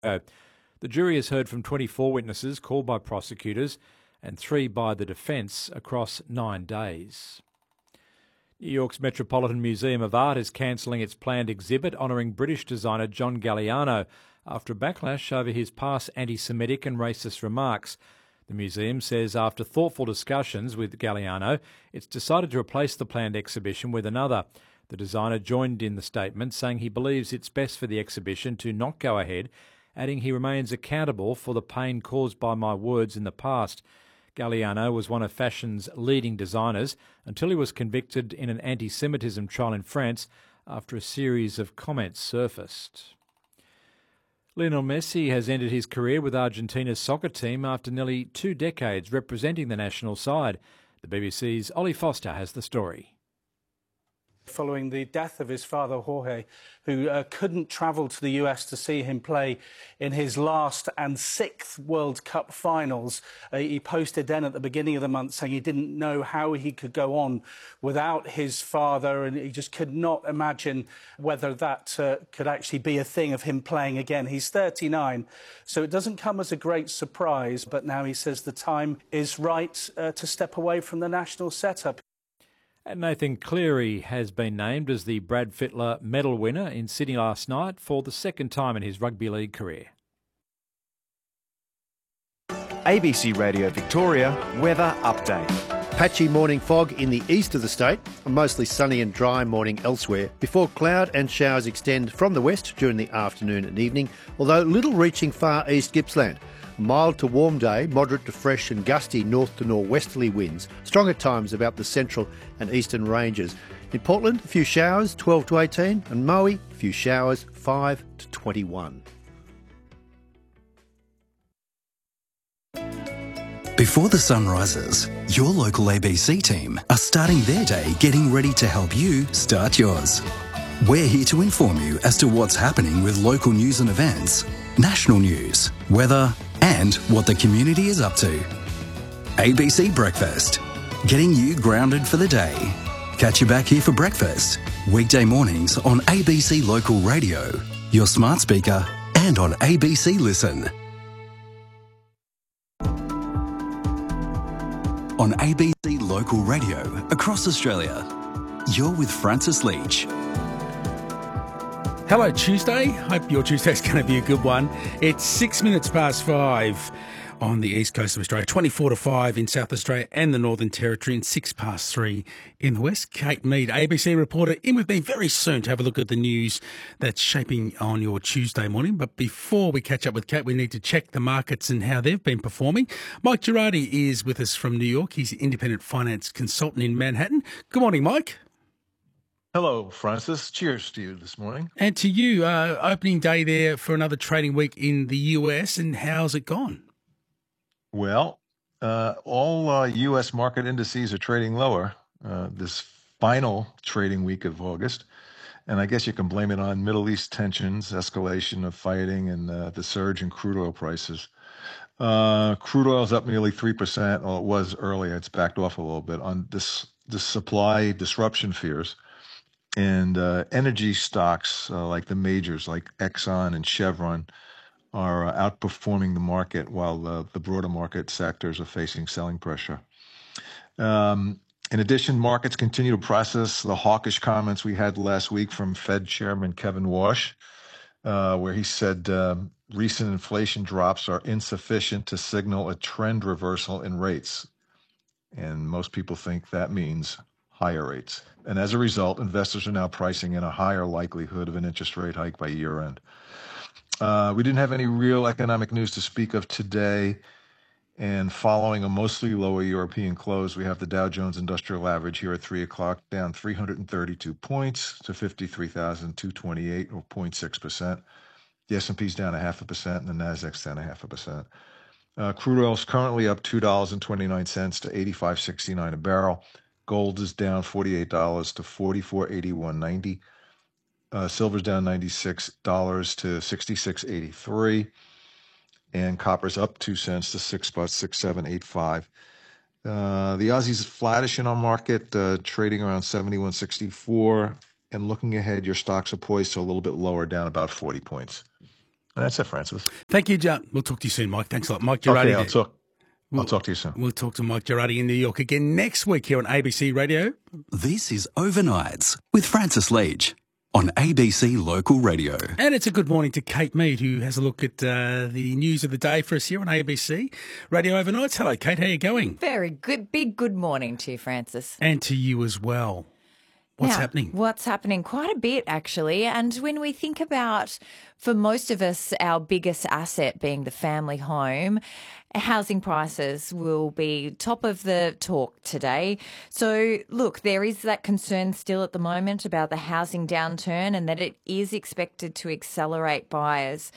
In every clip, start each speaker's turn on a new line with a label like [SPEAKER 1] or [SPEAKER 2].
[SPEAKER 1] The jury has heard from 24 witnesses called by prosecutors and 3 by the defence across 9 days. New York's Metropolitan Museum of Art is cancelling its planned exhibit honouring British designer John Galliano after a backlash over his past anti-Semitic and racist remarks. The museum says after thoughtful discussions with Galliano, it's decided to replace the planned exhibition with another. The designer joined in the statement, saying he believes it's best for the exhibition to not go ahead, adding he remains accountable for the pain caused by my words in the past. Galliano was one of fashion's leading designers until he was convicted in an anti-Semitism trial in France after a series of comments surfaced. Lionel Messi has ended his career with Argentina's soccer team after nearly 2 decades representing the national side. The BBC's Ollie Foster has the story.
[SPEAKER 2] Following the death of his father, Jorge, who couldn't travel to the US to see him play in his last and 6th World Cup finals. He posted then at the beginning of the month saying he didn't know how he could go on without his father, and he just could not imagine whether that could actually be a thing of him playing again. He's 39, so it doesn't come as a great surprise, but now he says the time is right to step away from the national setup.
[SPEAKER 1] And Nathan Cleary has been named as the Brad Fittler medal winner in Sydney last night for the 2nd time in his rugby league career.
[SPEAKER 3] ABC Radio Victoria weather update.
[SPEAKER 4] Patchy morning fog in the east of the state, a mostly sunny and dry morning elsewhere, before cloud and showers extend from the west during the afternoon and evening, although little reaching far east Gippsland. Mild to warm day, moderate to fresh and gusty north to northwesterly winds, strong at times about the central and eastern ranges. In Portland, a few showers, 12 to 18, and Moe, a few showers, 5 to 21.
[SPEAKER 5] Before the sun rises, your local ABC team are starting their day getting ready to help you start yours. We're here to inform you as to what's happening with local news and events, national news, weather, and what the community is up to. ABC Breakfast, getting you grounded for the day. Catch you back here for breakfast, weekday mornings on ABC Local Radio, your smart speaker, and on ABC Listen. On ABC Local Radio across Australia, you're with Francis Leach.
[SPEAKER 6] Hello Tuesday, hope your Tuesday's going to be a good one. It's 6 minutes past 5 on the east coast of Australia, 24 to 5 in South Australia and the Northern Territory, and 6 past 3 in the west. Kate Mead, ABC reporter, in with me very soon to have a look at the news that's shaping on your Tuesday morning. But before we catch up with Kate, we need to check the markets and how they've been performing. Mike Girardi is with us from New York. He's an independent finance consultant in Manhattan. Good morning, Mike.
[SPEAKER 7] Hello, Francis. Cheers to you this morning.
[SPEAKER 6] And to you, opening day there for another trading week in the US, and how's it gone?
[SPEAKER 7] Well, all U.S. market indices are trading lower this final trading week of August. And I guess you can blame it on Middle East tensions, escalation of fighting, and the surge in crude oil prices. Crude oil is up nearly 3%. Well, it was earlier. It's backed off a little bit on this supply disruption fears. And energy stocks like the majors like Exxon and Chevron are outperforming the market while the broader market sectors are facing selling pressure. In addition, markets continue to process the hawkish comments we had last week from Fed Chairman Kevin Warsh, where he said recent inflation drops are insufficient to signal a trend reversal in rates. And most people think that means higher rates. And as a result, investors are now pricing in a higher likelihood of an interest rate hike by year end. We didn't have any real economic news to speak of today. And following a mostly lower European close, we have the Dow Jones Industrial Average here at 3 o'clock down 332 points to 53,228 or 0.6%. The S&P's down 0.5% and the Nasdaq's down 0.5%. Crude oil is currently up $2.29 to $85.69 a barrel. Gold is down $48 to $44.81.90. Silver's down $96 to $66.83. And copper's up 2 cents to $6.6785. The Aussie's flattish in our market, trading around 71.64. And looking ahead, your stocks are poised to a little bit lower, down about 40 points. That's it, Francis.
[SPEAKER 6] Thank you, John. We'll talk to you soon, Mike. Thanks a lot. Mike Girardi.
[SPEAKER 7] Okay, I'll talk to you soon.
[SPEAKER 6] We'll talk to Mike Girardi in New York again next week here on ABC Radio.
[SPEAKER 5] This is Overnights with Francis Leach on ABC Local Radio.
[SPEAKER 6] And it's a good morning to Kate Mead, who has a look at the news of the day for us here on ABC Radio Overnights. Hello, Kate. How are you going?
[SPEAKER 8] Very good. Big good morning to you, Francis.
[SPEAKER 6] And to you as well. What's happening?
[SPEAKER 8] What's happening? Quite a bit, actually. And when we think about, for most of us, our biggest asset being the family home, housing prices will be top of the talk today. So, look, there is that concern still at the moment about the housing downturn and that it is expected to accelerate buyers.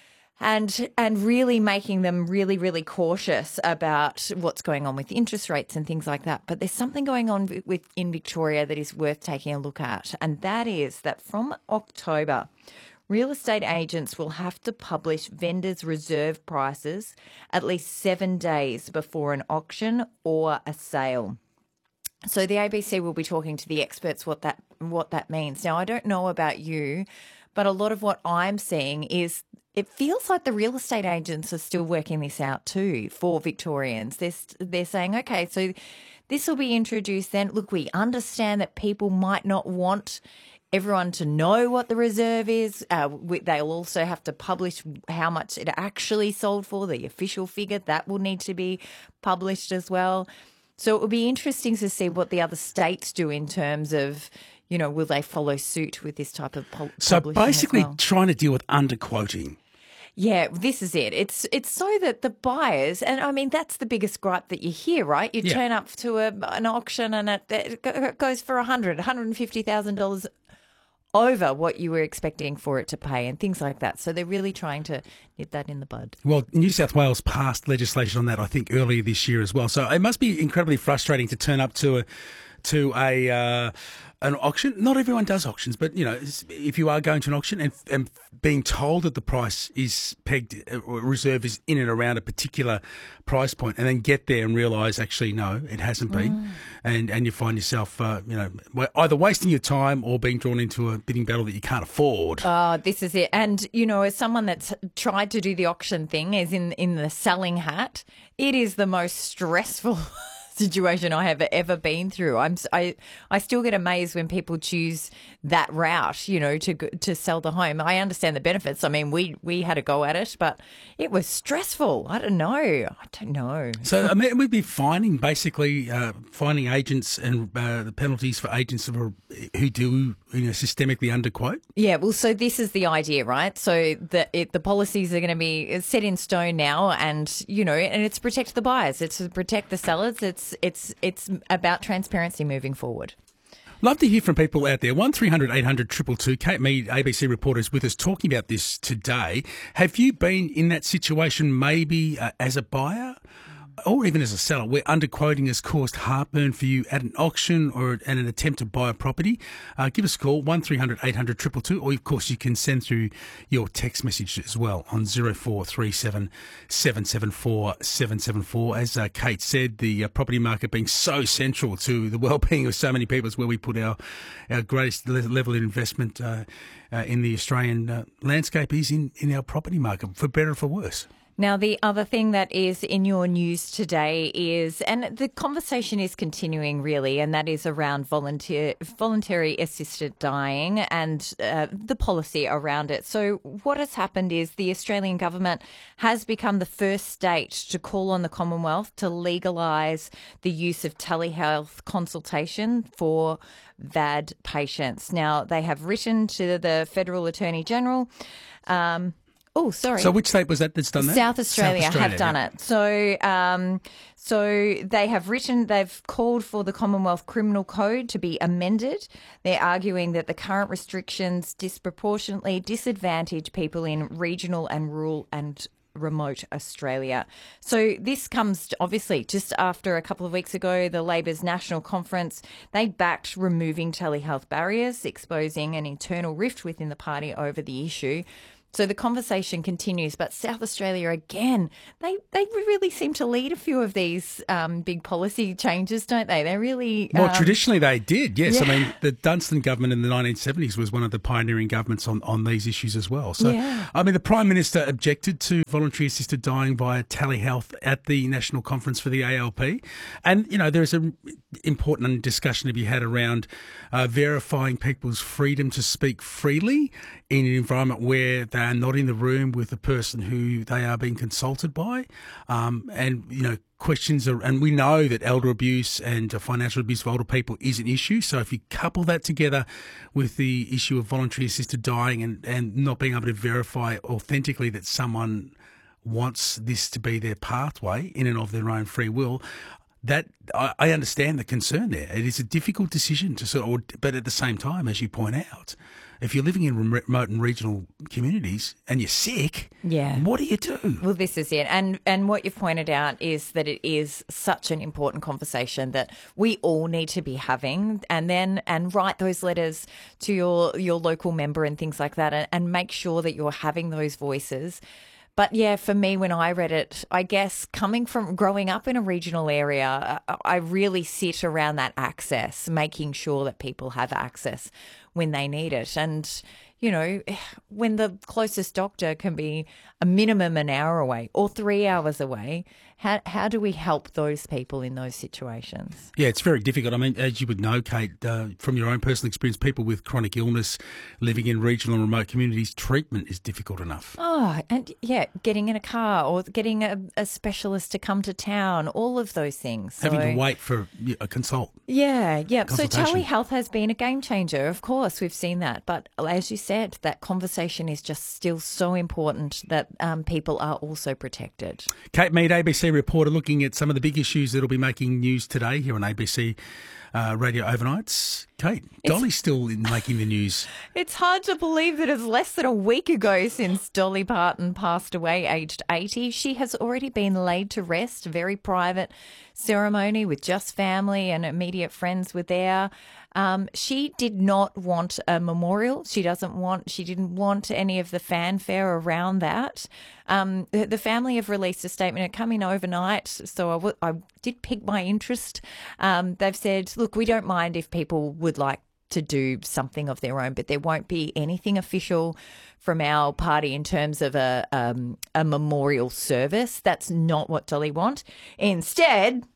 [SPEAKER 8] And really making them really, really cautious about what's going on with interest rates and things like that. But there's something going on in Victoria that is worth taking a look at, and that is that from October, real estate agents will have to publish vendors' reserve prices at least 7 days before an auction or a sale. So the ABC will be talking to the experts what that means. Now, I don't know about you, but a lot of what I'm seeing is it feels like the real estate agents are still working this out too for Victorians. They're saying, okay, so this will be introduced then. Look, we understand that people might not want everyone to know what the reserve is. They'll also have to publish how much it actually sold for, the official figure. That will need to be published as well. So it will be interesting to see what the other states do in terms of, you know, will they follow suit with this type of publishing?
[SPEAKER 6] So basically trying to deal with underquoting.
[SPEAKER 8] Yeah, this is it. It's so that the buyers, and I mean, that's the biggest gripe that you hear, right? You turn up to an auction and it goes for $150,000 over what you were expecting for it to pay and things like that. So they're really trying to nip that in the bud.
[SPEAKER 6] Well, New South Wales passed legislation on that, I think, earlier this year as well. So it must be incredibly frustrating to turn up to an auction. Not everyone does auctions, but, you know, if you are going to an auction and being told that the price is pegged or reserve is in and around a particular price point and then get there and realise, actually, no, it hasn't been. And you find yourself, either wasting your time or being drawn into a bidding battle that you can't afford.
[SPEAKER 8] Oh, this is it. And, you know, as someone that's tried to do the auction thing, is in the selling hat, it is the most stressful situation I have ever been through. I still get amazed when people choose that route, you know, to sell the home. I understand the benefits. I mean, we had a go at it, but it was stressful. I don't know.
[SPEAKER 6] So I mean, we'd be finding agents and the penalties for agents who do, you know, systemically underquote. Yeah,
[SPEAKER 8] well, so this is the idea, right? So the policies are going to be set in stone now, and you know, and it's to protect the buyers, it's to protect the sellers. It's about transparency moving forward.
[SPEAKER 6] Love to hear from people out there. 1300 800 222. Kate Mead, ABC reporter, is with us talking about this today. Have you been in that situation maybe as a buyer or even as a seller where underquoting has caused heartburn for you at an auction or at an attempt to buy a property? Give us a call, 1300 800 222, or of course you can send through your text message as well on 0437 774 774. As Kate said, the property market being so central to the well-being of so many people is where we put our greatest level of investment in the Australian landscape is in our property market, for better or for worse.
[SPEAKER 8] Now, the other thing that is in your news today is, and the conversation is continuing really, and that is around voluntary assisted dying and the policy around it. So what has happened is the Australian government has become the first state to call on the Commonwealth to legalise the use of telehealth consultation for VAD patients. Now, they have written to the Federal Attorney General. Oh, sorry.
[SPEAKER 6] So which state was that that's done that?
[SPEAKER 8] South Australia have done it. So they have written, they've called for the Commonwealth Criminal Code to be amended. They're arguing that the current restrictions disproportionately disadvantage people in regional and rural and remote Australia. So this comes obviously just after a couple of weeks ago, the Labor's National Conference, they backed removing telehealth barriers, exposing an internal rift within the party over the issue. So the conversation continues, but South Australia, again, they really seem to lead a few of these big policy changes, don't they? They really...
[SPEAKER 6] Well, traditionally they did, yes.
[SPEAKER 8] Yeah.
[SPEAKER 6] I mean, the Dunstan government in the 1970s was one of the pioneering governments on these issues as well. So,
[SPEAKER 8] Yeah.
[SPEAKER 6] I mean, the Prime Minister objected to voluntary assisted dying via telehealth at the National Conference for the ALP. And, you know, there's an important discussion to be had around verifying people's freedom to speak freely in an environment where they are not in the room with the person who they are being consulted by. And, you know, questions are, and we know that elder abuse and financial abuse of older people is an issue. So if you couple that together with the issue of voluntary assisted dying and not being able to verify authentically that someone wants this to be their pathway in and of their own free will, that I understand the concern there. It is a difficult decision to sort of, but at the same time, as you point out, if you're living in remote and regional communities and you're sick,
[SPEAKER 8] Yeah.
[SPEAKER 6] what do you do?
[SPEAKER 8] Well, this is it. And what you've pointed out is that it is such an important conversation that we all need to be having, and write those letters to your local member and things like that, and make sure that you're having those voices. But yeah, for me, when I read it, I guess coming from growing up in a regional area, I really sit around that access, making sure that people have access when they need it. And, you know, when the closest doctor can be a minimum an hour away or 3 hours away, how do we help those people in those situations?
[SPEAKER 6] Yeah, it's very difficult. I mean, as you would know, Kate, from your own personal experience, people with chronic illness living in regional and remote communities, treatment is difficult enough.
[SPEAKER 8] Oh, and yeah, getting in a car or getting a specialist to come to town, all of those things.
[SPEAKER 6] Having to wait for a consult.
[SPEAKER 8] Yeah. So
[SPEAKER 6] Consultation.
[SPEAKER 8] telehealth has been a game changer. Of course, we've seen that. But as you said, that conversation is just still so important that people are also protected.
[SPEAKER 6] Kate Mead, ABC reporter, looking at some of the big issues that will be making news today here on ABC Radio Overnights. Kate, Dolly's still making the news.
[SPEAKER 8] It's hard to believe that it's less than a week ago since Dolly Parton passed away, aged 80. She has already been laid to rest. A very private ceremony with just family and immediate friends were there. She did not want a memorial. She didn't want any of the fanfare around that. The family have released a statement. It came in overnight, so I did pique my interest. They've said, look, we don't mind if people would like to do something of their own, but there won't be anything official from our party in terms of a memorial service. That's not what Dolly wants. Instead,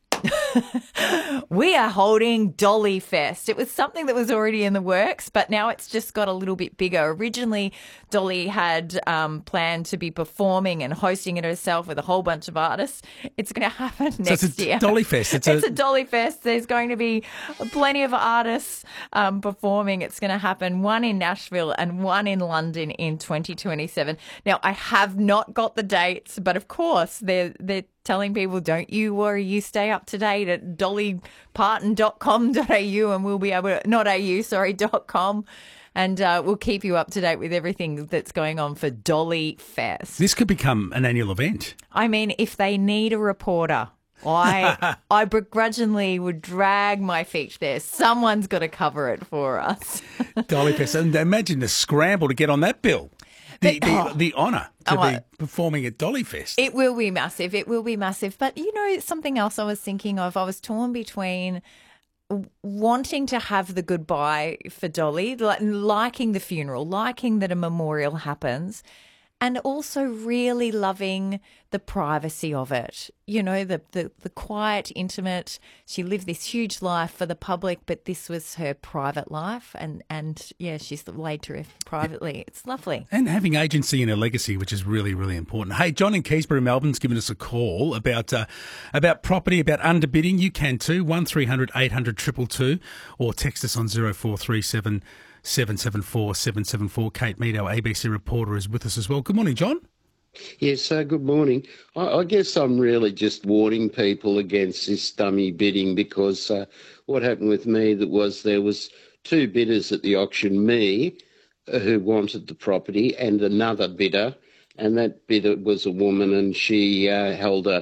[SPEAKER 8] we are holding Dolly Fest. It was something that was already in the works, but now it's just got a little bit bigger. Originally, Dolly had planned to be performing and hosting it herself with a whole bunch of artists. It's going to happen next year.
[SPEAKER 6] Dolly Fest. It's
[SPEAKER 8] a Dolly Fest. There's going to be plenty of artists performing. It's going to happen, one in Nashville and one in London in 2027. Now, I have not got the dates, but of course, they're telling people, don't you worry, you stay up to date at dollyparton.com.au and we'll be able to, .com. And we'll keep you up to date with everything that's going on for Dolly Fest.
[SPEAKER 6] This could become an annual event.
[SPEAKER 8] I mean, if they need a reporter, I begrudgingly would drag my feet there. Someone's got to cover it for us.
[SPEAKER 6] Dolly Fest. And imagine the scramble to get on that bill. The honour to be performing at Dolly Fest.
[SPEAKER 8] It will be massive. It will be massive. But, you know, something else I was thinking of, I was torn between wanting to have the goodbye for Dolly, liking the funeral, liking that a memorial happens, and also really loving the privacy of it. You know, the quiet, intimate. She lived this huge life for the public, but this was her private life. And yeah, she's laid to rest privately. It's lovely.
[SPEAKER 6] And having agency in her legacy, which is really, really important. Hey, John in Keysbury, Melbourne's given us a call about property, about underbidding. You can too, 1300 800 222, or text us on 0437 774 774. Kate Mead, our ABC reporter, is with us as well. Good morning, John.
[SPEAKER 9] Yes, good morning. I guess I'm really just warning people against this dummy bidding, because what happened with me there was two bidders at the auction, me, who wanted the property, and another bidder, and that bidder was a woman, and she held a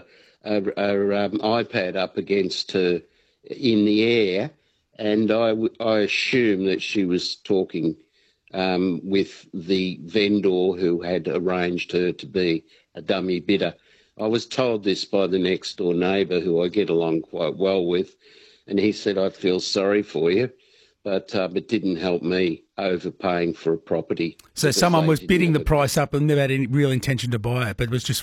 [SPEAKER 9] iPad up against her in the air, and I assume that she was talking with the vendor who had arranged her to be a dummy bidder. I was told this by the next door neighbour, who I get along quite well with, and he said, I feel sorry for you, but it didn't help me overpaying for a property.
[SPEAKER 6] So someone was bidding the price up and never had any real intention to buy it, but was just